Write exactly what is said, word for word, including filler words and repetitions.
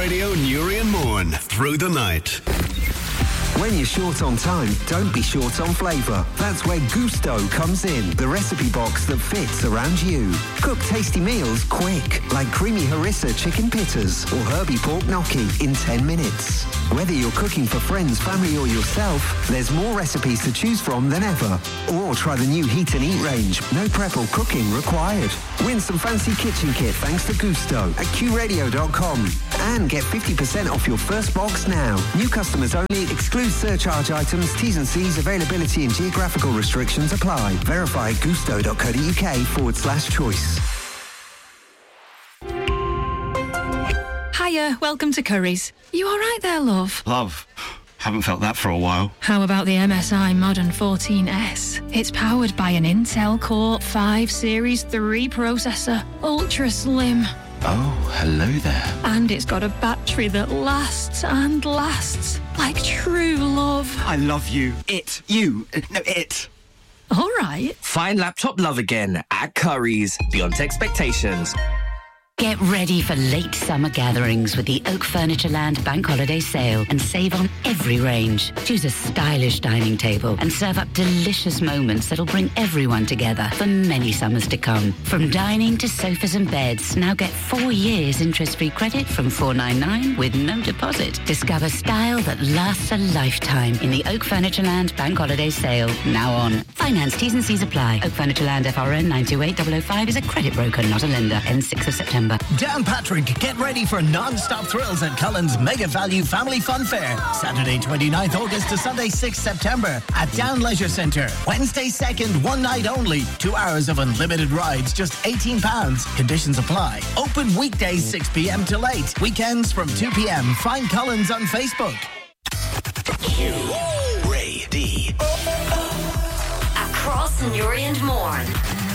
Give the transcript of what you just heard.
Radio Newry and Morn through the night. When you're short on time, don't be short on flavour. That's where Gusto comes in, the recipe box that fits around you. Cook tasty meals quick, like creamy harissa chicken pitters or herby pork gnocchi in ten minutes. Whether you're cooking for friends, family or yourself, there's more recipes to choose from than ever. Or try the new Heat and Eat range. No prep or cooking required. Win some fancy kitchen kit thanks to Gusto at q radio dot com. And get fifty percent off your first box now. New customers only. Exclude surcharge items. T's and C's. Availability and geographical restrictions apply. Verify at gusto dot co dot uk forward slash choice. Hiya, welcome to Curry's. You all right there, love? Love. Haven't felt that for a while. How about the M S I Modern fourteen S? It's powered by an Intel Core five Series three processor, ultra slim. Oh, hello there. And it's got a battery that lasts and lasts like true love. I love you. It. You. No, it. All right. Find laptop love again at Curry's. Beyond expectations. Get ready for late summer gatherings with the Oak Furnitureland Bank Holiday Sale and save on every range. Choose a stylish dining table and serve up delicious moments that'll bring everyone together for many summers to come. From dining to sofas and beds, now get four years interest-free credit from four ninety-nine with no deposit. Discover style that lasts a lifetime in the Oak Furnitureland Bank Holiday Sale, now on. Finance T's and C's apply. Oak Furnitureland F R N nine two eight zero zero five is a credit broker, not a lender. Ends sixth of September. Dan Patrick, get ready for non-stop thrills at Cullen's Mega Value Family Fun Fair. Saturday twenty-ninth August to Sunday sixth September at Down Leisure Centre. Wednesday second, one night only. Two hours of unlimited rides, just eighteen pounds. Conditions apply. Open weekdays six p.m. till eight. Weekends from two p.m. Find Cullen's on Facebook. You ready? Across Newry and Morn.